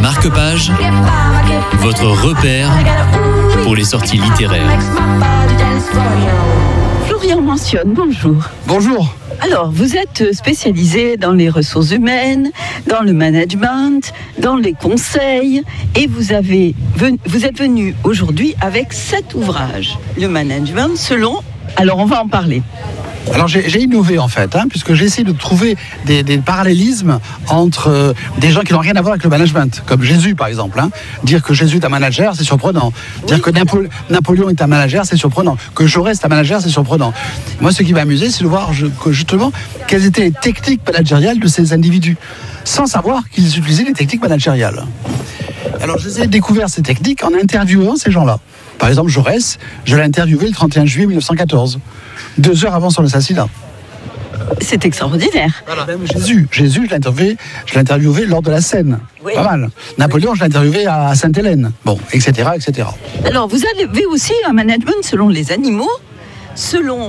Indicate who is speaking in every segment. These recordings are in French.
Speaker 1: Marque-Page, votre repère pour les sorties littéraires.
Speaker 2: Florian Mentionne, bonjour.
Speaker 3: Bonjour.
Speaker 2: Alors, vous êtes spécialisé dans les ressources humaines, dans le management, dans les conseils, et vous êtes venu aujourd'hui avec 7 ouvrages. Le management selon... Alors, on va en parler.
Speaker 3: Alors j'ai innové en fait, puisque j'ai essayé de trouver des parallélismes entre des gens qui n'ont rien à voir avec le management, comme Jésus par exemple. Dire que Jésus est un manager, c'est surprenant. Dire que Napoléon est un manager, c'est surprenant. Que Jaurès est un manager, c'est surprenant. Moi, ce qui m'a amusé, c'est de voir justement quelles étaient les techniques managériales de ces individus, sans savoir qu'ils utilisaient les techniques managériales. Alors j'ai découvert ces techniques en interviewant ces gens-là. Par exemple, Jaurès, je l'ai interviewé le 31 juillet 1914. 2 heures avant son assassinat.
Speaker 2: C'est extraordinaire.
Speaker 3: Voilà. Même Jésus, je l'ai interviewé lors de la Seine. Oui. Pas mal. Napoléon, je l'ai interviewé à Sainte-Hélène. Bon, etc., etc.
Speaker 2: Alors, vous avez aussi un management selon les animaux, selon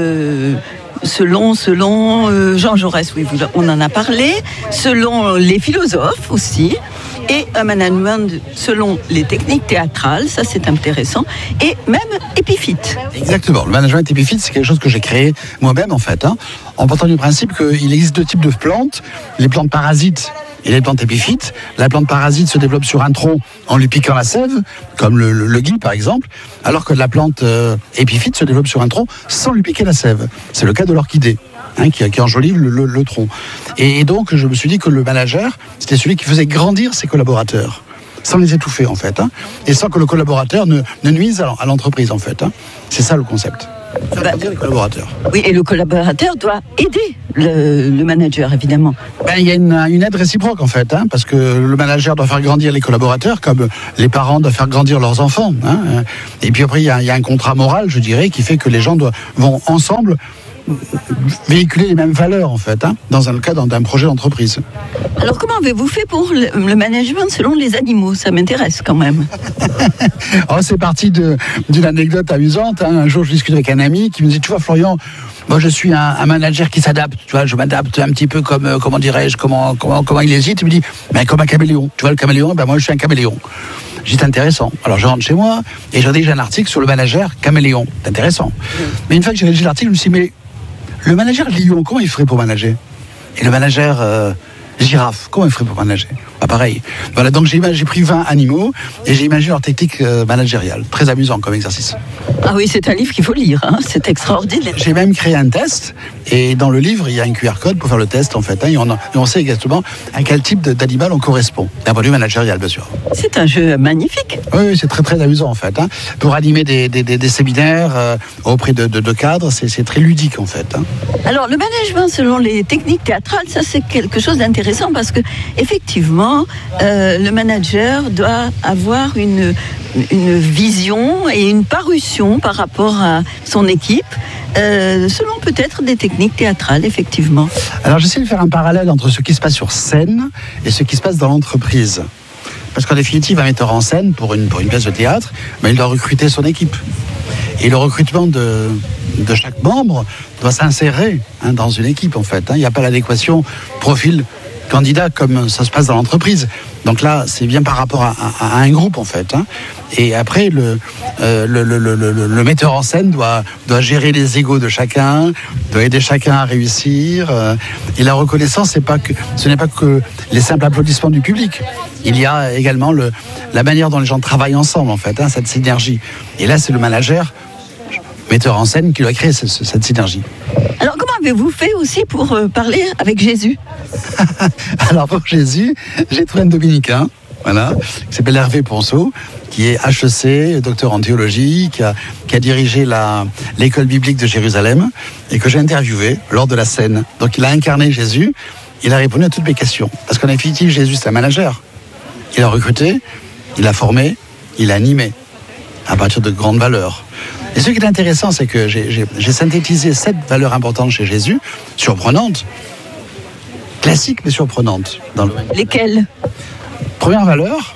Speaker 2: Jean Jaurès, oui, on en a parlé, selon les philosophes aussi, et un management selon les techniques théâtrales, ça c'est intéressant, et même épiphyte.
Speaker 3: Exactement, le management épiphyte, c'est quelque chose que j'ai créé moi-même en fait, en partant du principe qu'il existe 2 types de plantes, les plantes parasites et les plantes épiphytes. La plante parasite se développe sur un tronc en lui piquant la sève, comme le gui par exemple, alors que la plante épiphyte se développe sur un tronc sans lui piquer la sève. C'est le cas de l'orchidée, qui enjolive le tronc. Et donc je me suis dit que le manager, c'était celui qui faisait grandir ses collaborateurs, sans les étouffer en fait, et sans que le collaborateur ne nuise à l'entreprise en fait. C'est ça le concept. Faire grandir les collaborateurs.
Speaker 2: Oui, et le collaborateur doit aider le manager, évidemment.
Speaker 3: Il y a une aide réciproque, en fait, parce que le manager doit faire grandir les collaborateurs, comme les parents doivent faire grandir leurs enfants. Et puis après, il y a un contrat moral, je dirais, qui fait que les gens vont ensemble véhiculer les mêmes valeurs, en fait, dans le cadre d'un projet d'entreprise.
Speaker 2: Alors, comment avez-vous fait pour le management selon les animaux ? Ça m'intéresse quand même.
Speaker 3: C'est parti d'une anecdote amusante. Un jour, je discutais avec un ami qui me dit, tu vois, Florian, moi, je suis un manager qui s'adapte. Tu vois, je m'adapte un petit peu comme, comment dirais-je, comment il hésite. Il me dit, mais comme un caméléon. Tu vois, le caméléon, moi, je suis un caméléon. J'ai dit, c'est intéressant. Alors, je rentre chez moi et je rédige un article sur le manager caméléon. C'est intéressant. Mais une fois que j'ai rédigé l'article, je me suis dit, mais le manager lion, comment il ferait pour manager ? Et le manager girafe, comment il ferait pour manager ? Pareil. Voilà, donc j'ai pris 20 animaux et j'ai imaginé leur technique managériale. Très amusant comme exercice.
Speaker 2: Ah oui, c'est un livre qu'il faut lire, c'est extraordinaire.
Speaker 3: J'ai même créé un test et dans le livre, il y a un QR code pour faire le test en fait. Et on sait exactement à quel type d'animal on correspond. D'un point de vue managérial, bien sûr.
Speaker 2: C'est un jeu magnifique.
Speaker 3: Oui, c'est très très amusant en fait. Pour animer des séminaires auprès de cadres, c'est très ludique en fait.
Speaker 2: Alors, le management selon les techniques théâtrales, ça c'est quelque chose d'intéressant parce que effectivement, le manager doit avoir une vision et une parution par rapport à son équipe, selon peut-être des techniques théâtrales, effectivement.
Speaker 3: Alors j'essaie de faire un parallèle entre ce qui se passe sur scène et ce qui se passe dans l'entreprise. Parce qu'en définitive, un metteur en scène, pour une pièce de théâtre, il doit recruter son équipe. Et le recrutement de chaque membre doit s'insérer dans une équipe, en fait. Il n'y a pas l'adéquation profil candidat comme ça se passe dans l'entreprise. Donc là, c'est bien par rapport à un groupe, en fait. Et après, le metteur en scène doit gérer les égos de chacun, doit aider chacun à réussir. Et la reconnaissance, ce n'est pas que les simples applaudissements du public. Il y a également la manière dont les gens travaillent ensemble, en fait, cette synergie. Et là, c'est le manager, metteur en scène, qui doit créer cette synergie.
Speaker 2: Alors, comment avez-vous fait aussi pour parler avec Jésus ?
Speaker 3: Alors, pour Jésus, j'ai trouvé un dominicain, qui s'appelle Hervé Ponceau, qui est HEC, docteur en théologie, qui a dirigé l'école biblique de Jérusalem, et que j'ai interviewé lors de la scène. Donc, il a incarné Jésus, il a répondu à toutes mes questions. Parce qu'en définitive, Jésus, c'est un manager. Il a recruté, il a formé, il a animé, à partir de grandes valeurs. Et ce qui est intéressant, c'est que j'ai synthétisé 7 valeurs importantes chez Jésus, surprenantes, classiques mais surprenantes.
Speaker 2: Lesquelles ?
Speaker 3: Première valeur,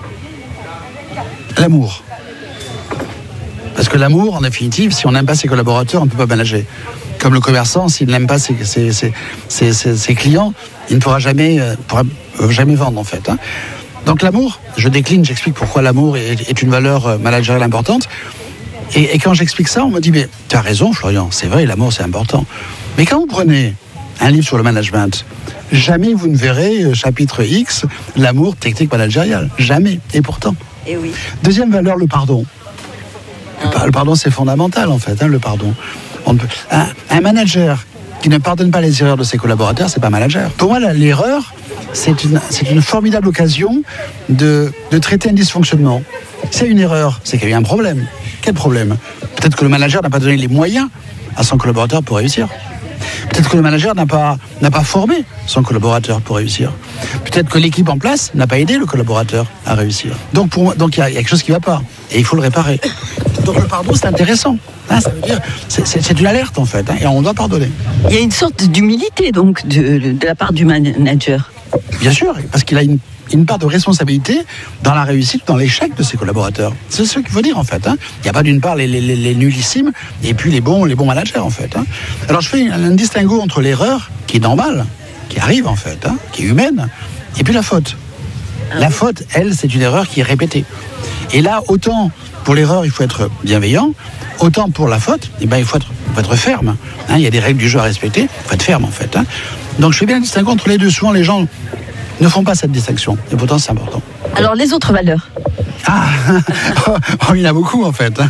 Speaker 3: l'amour. Parce que l'amour, en définitive, si on n'aime pas ses collaborateurs, on ne peut pas manager. Comme le commerçant, s'il n'aime pas ses clients, il ne pourra jamais vendre, en fait. Donc l'amour, je décline, j'explique pourquoi l'amour est une valeur managériale importante. Et quand j'explique ça, on me dit, mais tu as raison Florian, c'est vrai, l'amour c'est important. Mais quand vous prenez un livre sur le management, jamais vous ne verrez, chapitre X, l'amour, technique managériale. Jamais. Et pourtant.
Speaker 2: Et oui.
Speaker 3: Deuxième valeur, le pardon. Le pardon, c'est fondamental, en fait, le pardon. Un manager qui ne pardonne pas les erreurs de ses collaborateurs, c'est pas un manager. Pour moi, l'erreur, c'est une formidable occasion de traiter un dysfonctionnement. C'est une erreur, c'est qu'il y a eu un problème. Quel problème? Peut-être que le manager n'a pas donné les moyens à son collaborateur pour réussir. Peut-être que le manager n'a pas formé son collaborateur pour réussir. Peut-être que l'équipe en place n'a pas aidé le collaborateur à réussir. Donc il y a quelque chose qui ne va pas. Et il faut le réparer. Donc le pardon, c'est intéressant. Ça veut dire, c'est une alerte en fait. Et on doit pardonner.
Speaker 2: Il y a une sorte d'humilité donc de la part du manager.
Speaker 3: Bien sûr, parce qu'il a une part de responsabilité dans la réussite, dans l'échec de ses collaborateurs. C'est ce qu'il faut dire en fait. Il n'y a pas d'une part les nullissimes et puis les bons managers en fait. Alors je fais un distinguo entre l'erreur, qui est normale, qui arrive en fait, qui est humaine, et puis la faute. La faute, elle, c'est une erreur qui est répétée. Et là, autant pour l'erreur, il faut être bienveillant, autant pour la faute, il faut être ferme. Il y a des règles du jeu à respecter, il faut être ferme en fait. Donc je fais bien un distinguo entre les deux. Souvent les gens ne font pas cette distinction, et pourtant c'est important.
Speaker 2: Alors les autres valeurs?
Speaker 3: Il y en a beaucoup en fait.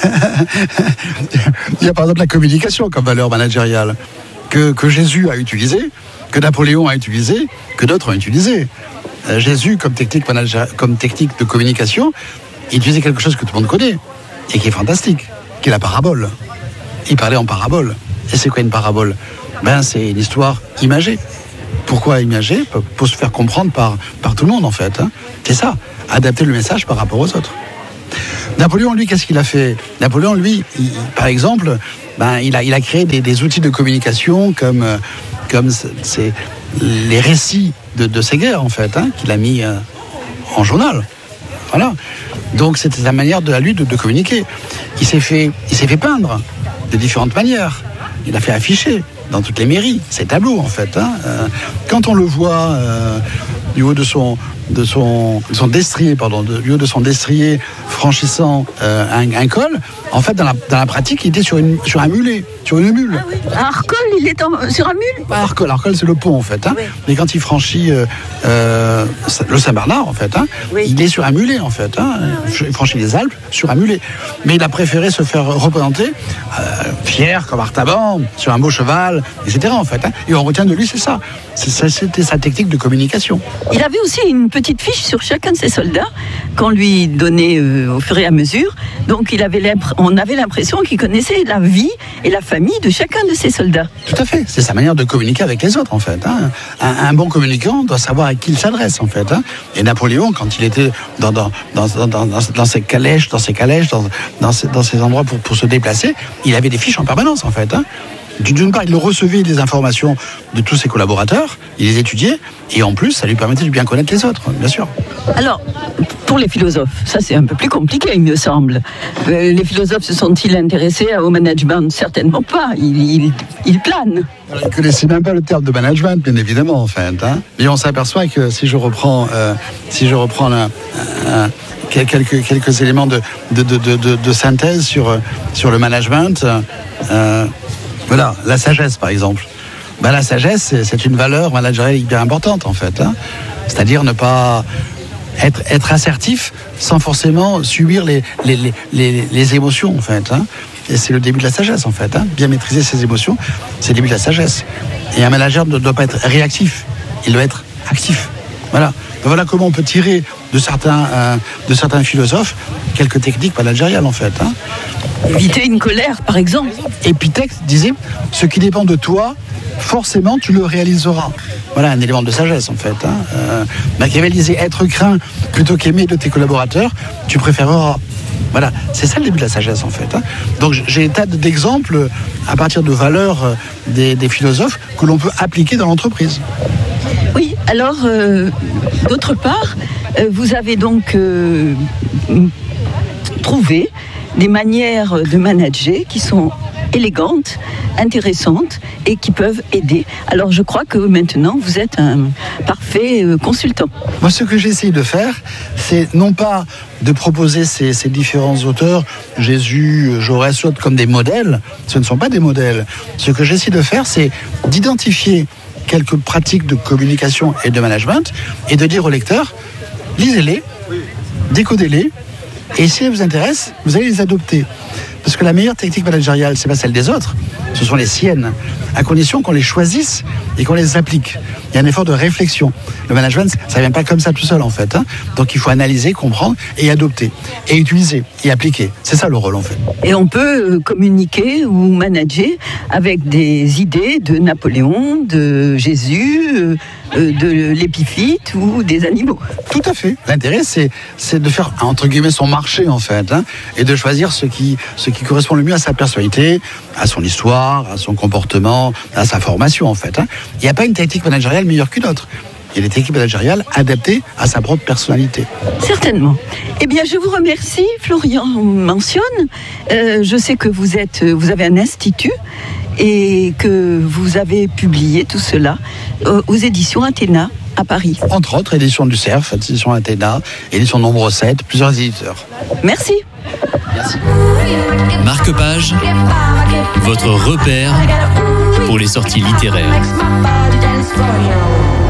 Speaker 3: Il y a par exemple la communication comme valeur managériale que Jésus a utilisée, que Napoléon a utilisée, que d'autres ont utilisée. Jésus comme technique de communication, il utilisait quelque chose que tout le monde connaît et qui est fantastique, qui est la parabole. Il parlait en parabole. Et c'est quoi une parabole? C'est une histoire imagée. Pourquoi imagée? Pour se faire comprendre par tout le monde en fait. C'est ça, adapter le message par rapport aux autres. Napoléon, lui, qu'est-ce qu'il a fait? Napoléon, lui, par exemple, il a créé des outils de communication comme les récits de ces guerres en fait, qu'il a mis en journal. Voilà. Donc c'était la manière de lui de communiquer. Il s'est fait peindre de différentes manières. Il a fait afficher dans toutes les mairies ces tableaux en fait. Quand on le voit du haut de son destrier, du haut de son destrier franchissant un col, en fait dans la pratique il était sur un mulet, sur une mule.
Speaker 2: Ah oui. À Arcole, il est sur un mule?
Speaker 3: Pas Arcole c'est le pont en fait. Oui. Mais quand il franchit le Saint-Bernard en fait, oui. Il est sur un mulet en fait. Il franchit les Alpes sur un mulet. Mais il a préféré se faire représenter fier comme Artaban, sur un beau cheval, etc. en fait. Et on retient de lui c'est ça. C'était sa technique de communication.
Speaker 2: Il avait aussi une petite fiche sur chacun de ses soldats qu'on lui donnait au fur et à mesure. Donc on avait l'impression qu'il connaissait la vie et la famille de chacun de ses soldats. Tout à fait.
Speaker 3: C'est sa manière de communiquer avec les autres en fait. Un bon communicant doit savoir à qui il s'adresse en fait. Et Napoléon, quand il était dans ses calèches, dans ces endroits pour se déplacer, il avait des fiches en permanence en fait. D'une part, il recevait des informations de tous ses collaborateurs, il les étudiait, et en plus, ça lui permettait de bien connaître les autres, bien sûr.
Speaker 2: Alors, pour les philosophes, ça c'est un peu plus compliqué, il me semble. Les philosophes se sont-ils intéressés au management? Certainement pas, ils planent.
Speaker 3: Ils ne connaissaient même pas le terme de management, bien évidemment, en fait. Mais on s'aperçoit que si je reprends quelques éléments de synthèse sur le management, voilà, la sagesse par exemple. La sagesse, c'est une valeur managériale hyper importante en fait. C'est-à-dire ne pas être assertif sans forcément subir les émotions en fait. Et c'est le début de la sagesse en fait. Bien maîtriser ses émotions, c'est le début de la sagesse. Et un manager ne doit pas être réactif, il doit être actif. Voilà. Donc voilà comment on peut tirer de certains philosophes quelques techniques managériales en fait.
Speaker 2: Éviter une colère, par exemple.
Speaker 3: Épithète disait, ce qui dépend de toi, forcément tu le réaliseras. Voilà un élément de sagesse en fait. Machiavel disait, être craint plutôt qu'aimer de tes collaborateurs, tu préféreras. Voilà, c'est ça le début de la sagesse en fait. Donc j'ai des tas d'exemples à partir de valeurs des philosophes que l'on peut appliquer dans l'entreprise.
Speaker 2: Oui, alors d'autre part, vous avez donc trouvé des manières de manager qui sont élégantes, intéressantes et qui peuvent aider. Alors je crois que maintenant vous êtes un parfait consultant.
Speaker 3: Moi, ce que j'essaye de faire, c'est non pas de proposer ces différents auteurs, Jésus, Jaurès, autres, comme des modèles. Ce ne sont pas des modèles. Ce que j'essaie de faire, c'est d'identifier quelques pratiques de communication et de management et de dire aux lecteurs, lisez-les, décodez-les, et si elles vous intéressent, vous allez les adopter. Parce que la meilleure technique managériale, c'est pas celle des autres, ce sont les siennes, à condition qu'on les choisisse et qu'on les applique. Il y a un effort de réflexion. Le management, ça ne vient pas comme ça tout seul en fait. Donc il faut analyser, comprendre et adopter. Et utiliser et appliquer. C'est ça le rôle en fait.
Speaker 2: Et on peut communiquer ou manager avec des idées de Napoléon, de Jésus, de l'épiphyte ou des animaux.
Speaker 3: Tout à fait. L'intérêt, c'est de faire, entre guillemets, son marché en fait. Et de choisir ce qui correspond le mieux à sa personnalité, à son histoire, à son comportement, à sa formation en fait. Il n'y a pas une technique managériale meilleure qu'une autre. Il y a des techniques managériales adaptées à sa propre personnalité.
Speaker 2: Certainement. Eh bien, je vous remercie, Florian mentionne. Je sais que vous avez un institut et que vous avez publié tout cela aux éditions Athéna à Paris.
Speaker 3: Entre autres, édition du Cerf, édition Athéna, édition Nombre 7, plusieurs éditeurs.
Speaker 2: Merci.
Speaker 3: Merci.
Speaker 1: Marque-page, votre repère pour les sorties littéraires.